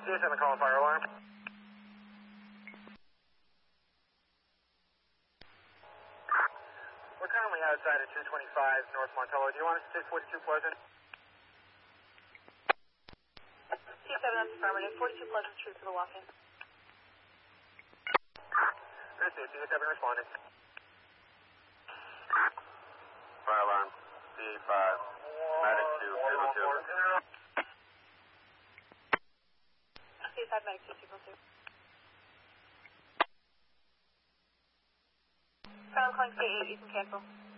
C7 calling fire alarm. We're currently outside at 225 North Montello. Do you want us to take 42 Pleasant? C7, that's affirmative. 42 Pleasant Street for the walk-in. Good, C7 responding. Fire alarm, C5, medic 202. C5, medic 202. I'm calling C8, you can cancel.